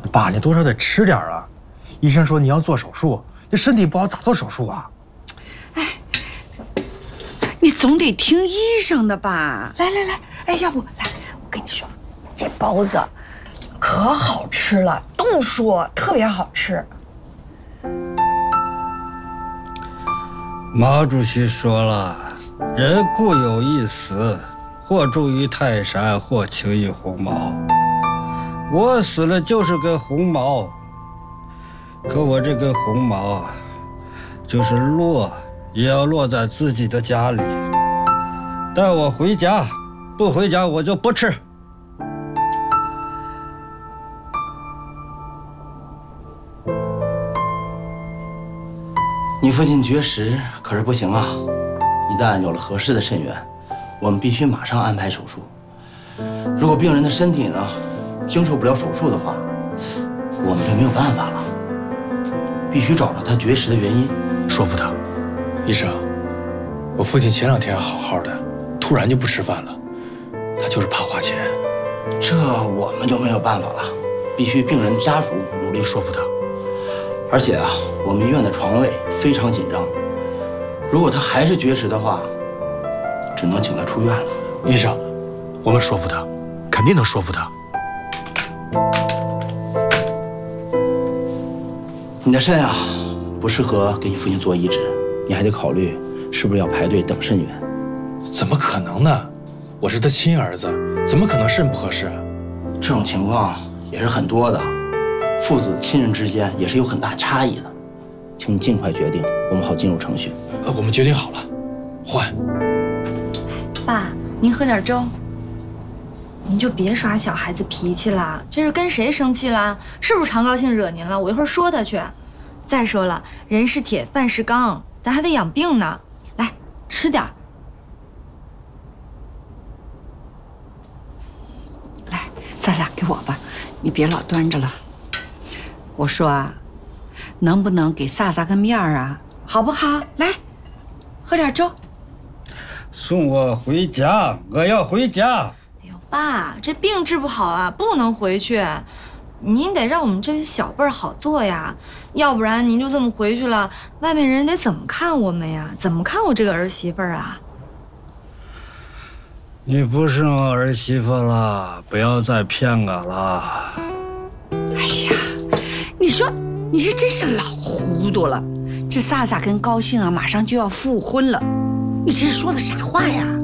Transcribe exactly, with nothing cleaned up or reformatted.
爸，你多少得吃点啊！医生说你要做手术，这身体不好咋做手术啊？ 哎，你总得听医生的吧？来来来，哎，要不来，我跟你说，这包子可好吃了，都说特别好吃。 毛主席说了，人固有一死，或重于泰山，或轻于鸿毛。我死了就是根红毛，可我这根红毛啊，就是落也要落在自己的家里。带我回家，不回家我就不吃。 你父亲绝食可是不行啊！一旦有了合适的肾源，我们必须马上安排手术。如果病人的身体呢，经受不了手术的话，我们就没有办法了。必须找到他绝食的原因， 说服他。医生，我父亲前两天好好的，突然就不吃饭了，他就是怕花钱。 这我们就没有办法了，必须病人的家属努力说服他。而且啊，我们医院的床位非常紧张，如果他还是绝食的话，只能请他出院了。 医生，我们说服他，肯定能说服他。 你的肾啊，不适合给你父亲做移植，你还得考虑是不是要排队等肾源。 怎么可能呢？我是他亲儿子，怎么可能肾不合适啊？ 这种情况也是很多的，父子亲人之间也是有很大差异的。请你尽快决定，我们好进入程序。 呃，我们决定好了，换。 爸，您喝点粥。您就别耍小孩子脾气了，这是跟谁生气了？是不是常高兴惹您了？我一会儿说他去。再说了，人是铁，饭是钢，咱还得养病呢。来，吃点儿。 来，萨萨给我吧，你别老端着了。我说啊，能不能给萨萨个面儿啊？好不好？来，喝点粥。 送我回家，我要回家。 爸，这病治不好啊，不能回去。您得让我们这些小辈儿好做呀，要不然您就这么回去了，外面人得怎么看我们呀？怎么看我这个儿媳妇儿啊？ 你不是我儿媳妇了，不要再骗我了。 哎呀，你说你这真是老糊涂了。这萨萨跟高兴啊，马上就要复婚了，你这是说的啥话呀？